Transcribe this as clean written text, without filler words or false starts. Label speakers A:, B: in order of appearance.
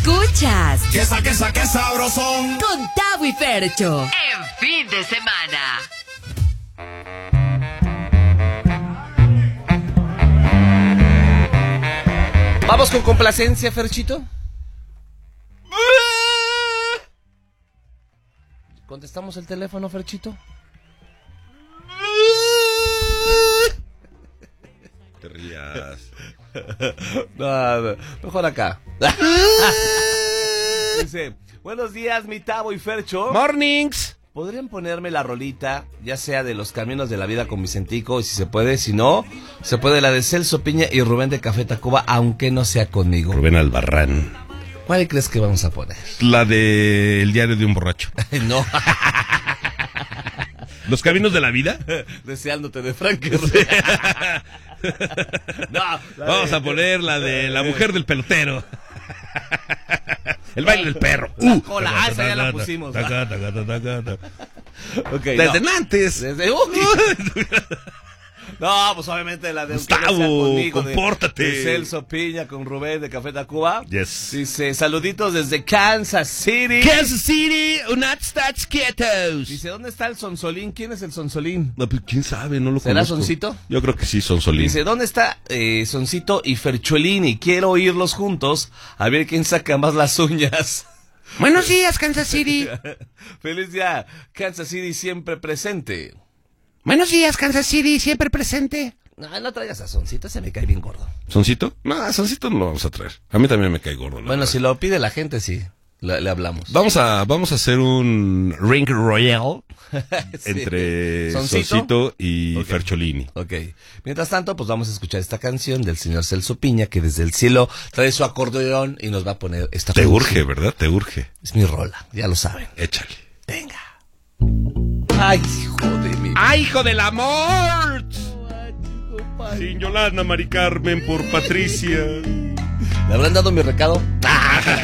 A: Escuchas
B: ¡Qué sabrosón!
A: con Tavo y Fercho en fin de semana.
C: Vamos con complacencia, Ferchito. ¿Contestamos el teléfono, Ferchito?
D: Te rías.
C: No, mejor acá. Dice, buenos días, mi Tavo y Fercho.
D: Mornings.
C: ¿Podrían ponerme la rolita, ya sea de Los Caminos de la Vida con Vicentico, y si se puede, si no, se puede la de Celso Piña y Rubén de Café Tacuba, aunque no sea conmigo?
D: Rubén Albarrán.
C: ¿Cuál crees que vamos a poner?
D: La de El diario de un borracho.
C: No.
D: Los Caminos de la Vida.
C: Deseándote de Frank. No,
D: Vamos a poner la de La mujer del pelotero. El baile del perro.
C: La cola, esa ya la pusimos.
D: Taca, taca, taca, taca.
C: Okay,
D: Desde
C: no.
D: antes.
C: Desde No, pues obviamente la de
D: Gustavo,
C: conmigo,
D: compórtate.
C: de Celso Piña con Rubén de Café Tacuba.
D: Yes.
C: Dice, saluditos desde Kansas City.
D: Kansas City, not stats quietos.
C: Dice, ¿dónde está el Sonsolín? ¿Quién es el Sonsolín?
D: No, pues, ¿quién sabe? No lo
C: ¿Será
D: conozco.
C: Soncito?
D: Yo creo que sí, Sonsolín.
C: Dice, ¿dónde está Soncito y Fercholini? Quiero oírlos juntos, a ver quién saca más las uñas.
D: Buenos días, Kansas City.
C: Feliz día, Kansas City siempre presente.
D: Buenos días, Kansas City, siempre presente.
C: No traigas a Soncito, se me cae bien gordo.
D: ¿Soncito? No, Soncito no lo vamos a traer. A mí también me cae gordo.
C: Bueno, si lo pide la gente, sí, le hablamos.
D: Vamos a hacer un ring royale
C: Sí.
D: entre
C: ¿Soncito?
D: Soncito y
C: Ok.
D: Fercholini.
C: Ok. Mientras tanto, pues vamos a escuchar esta canción del señor Celso Piña, que desde el cielo trae su acordeón y nos va a poner esta
D: Te
C: canción.
D: urge, ¿verdad? Te urge.
C: Es mi rola, ya lo saben.
D: Échale.
C: Venga. Ay, hijo de mi...
D: ¡Ay, hijo del amor! Sin Yolanda, Mari Carmen, por Patricia.
C: ¿Le habrán dado mi recado?